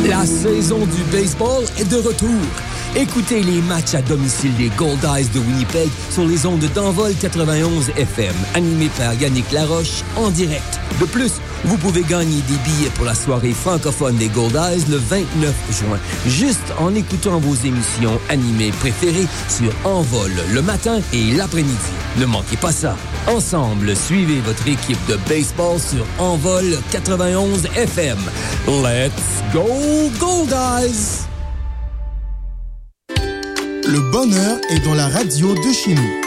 La saison du baseball est de retour. Écoutez les matchs à domicile des Goldeyes de Winnipeg sur les ondes d'Envol 91 FM, animés par Yannick Laroche en direct. De plus, vous pouvez gagner des billets pour la soirée francophone des Goldeyes le 29 juin, juste en écoutant vos émissions animées préférées sur Envol le matin et l'après-midi. Ne manquez pas ça. Ensemble, suivez votre équipe de baseball sur Envol 91 FM. Let's go Goldeyes! Le bonheur est dans la radio de chez nous.